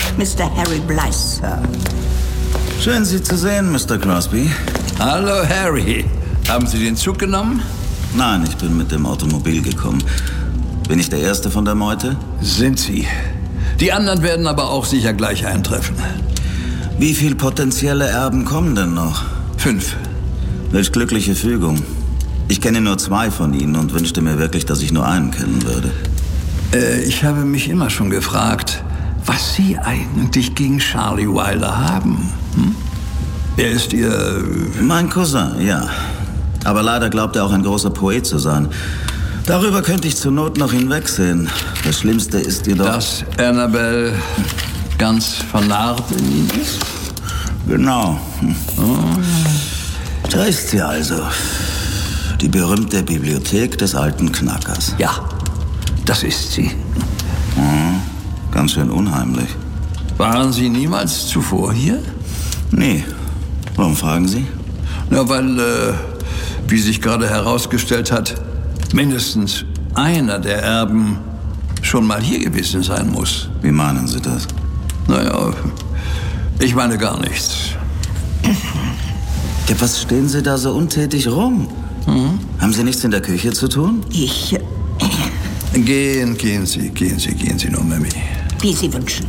Mr. Harry Blythe, Sir. Schön, Sie zu sehen, Mr. Crosby. Hallo, Harry. Haben Sie den Zug genommen? Nein, ich bin mit dem Automobil gekommen. Bin ich der Erste von der Meute? Sind Sie. Die anderen werden aber auch sicher gleich eintreffen. Wie viele potenzielle Erben kommen denn noch? 5. Welch glückliche Fügung. Ich kenne nur 2 von ihnen und wünschte mir wirklich, dass ich nur einen kennen würde. Ich habe mich immer schon gefragt, was Sie eigentlich gegen Charlie Wilder haben. Er ist Ihr... Mein Cousin, ja. Aber leider glaubt er auch ein großer Poet zu sein. Darüber könnte ich zur Not noch hinwegsehen. Das Schlimmste ist jedoch... Dass Annabelle ganz vernarrt in ihn ist? Genau. Da ist sie also. Die berühmte Bibliothek des alten Knackers. Ja, das ist sie. Ganz schön unheimlich. Waren Sie niemals zuvor hier? Nee. Warum fragen Sie? Na, weil, wie sich gerade herausgestellt hat, mindestens einer der Erben schon mal hier gewesen sein muss. Wie meinen Sie das? Naja, ich meine gar nichts. Ja, was stehen Sie da so untätig rum? Haben Sie nichts in der Küche zu tun? Gehen Sie nur, Mami. Wie Sie wünschen.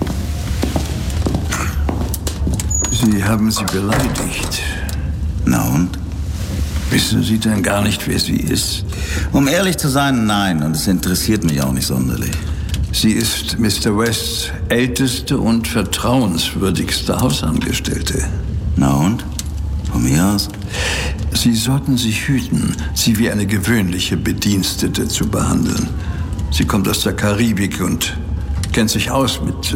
Sie haben sie beleidigt. Na und? Wissen Sie denn gar nicht, wer sie ist? Um ehrlich zu sein, nein. Und es interessiert mich auch nicht sonderlich. Sie ist Mr. Wests älteste und vertrauenswürdigste Hausangestellte. Na und? Von mir aus? Sie sollten sich hüten, sie wie eine gewöhnliche Bedienstete zu behandeln. Sie kommt aus der Karibik und kennt sich aus mit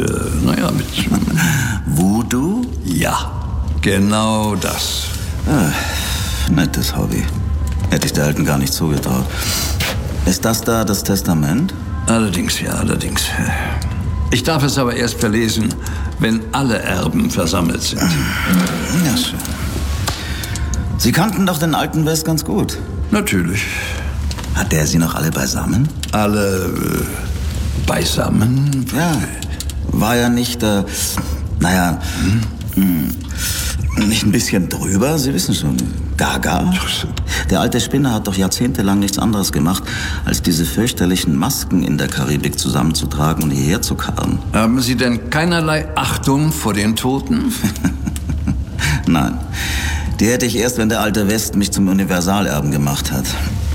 Voodoo? Ja, genau das. Nettes Hobby. Hätte ich der Alten gar nicht zugetraut. Ist das da das Testament? Allerdings, ja, allerdings. Ich darf es aber erst verlesen, wenn alle Erben versammelt sind. Ja, schön. Sie kannten doch den alten West ganz gut. Natürlich. Hat der sie noch alle beisammen? Alle beisammen? Ja. War ja nicht, nicht ein bisschen drüber? Sie wissen schon, gaga. Der alte Spinner hat doch jahrzehntelang nichts anderes gemacht, als diese fürchterlichen Masken in der Karibik zusammenzutragen und hierher zu karren. Haben Sie denn keinerlei Achtung vor den Toten? Nein. Die hätte ich erst, wenn der alte West mich zum Universalerben gemacht hat.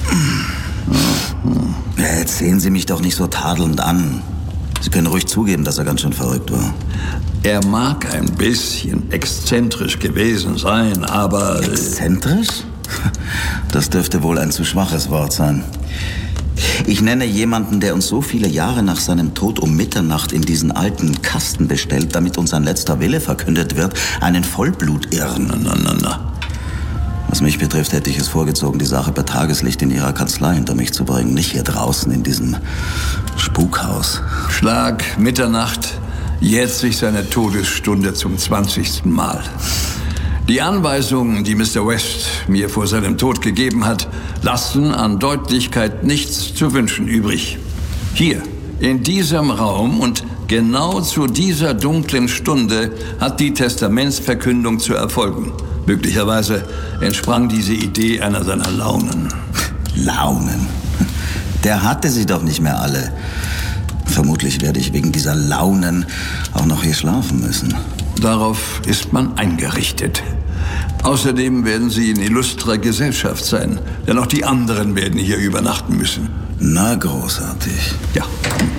Ja, jetzt sehen Sie mich doch nicht so tadelnd an. Sie können ruhig zugeben, dass er ganz schön verrückt war. Er mag ein bisschen exzentrisch gewesen sein, aber... Exzentrisch? Das dürfte wohl ein zu schwaches Wort sein. Ich nenne jemanden, der uns so viele Jahre nach seinem Tod um Mitternacht in diesen alten Kasten bestellt, damit uns sein letzter Wille verkündet wird, einen Vollblutirren. Na. Was mich betrifft, hätte ich es vorgezogen, die Sache bei Tageslicht in Ihrer Kanzlei hinter mich zu bringen, nicht hier draußen in diesem Spukhaus. Schlag Mitternacht, jährt sich seine Todesstunde zum 20. Mal. Die Anweisungen, die Mr. West mir vor seinem Tod gegeben hat, lassen an Deutlichkeit nichts zu wünschen übrig. Hier, in diesem Raum und genau zu dieser dunklen Stunde hat die Testamentsverkündung zu erfolgen. Möglicherweise entsprang diese Idee einer seiner Launen. Launen? Der hatte sie doch nicht mehr alle. Vermutlich werde ich wegen dieser Launen auch noch hier schlafen müssen. Darauf ist man eingerichtet. Außerdem werden Sie in illustrer Gesellschaft sein, denn auch die anderen werden hier übernachten müssen. Na, großartig. Ja.